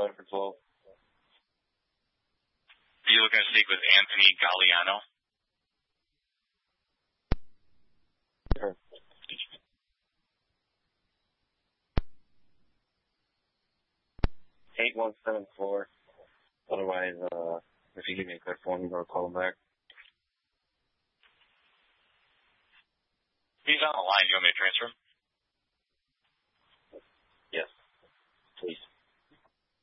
Tyler for 12. Are you looking to speak with Anthony Galliano? Sure. 8174. Otherwise, if you give me a quick phone number, I'll call him back. He's on the line. You want me to transfer him?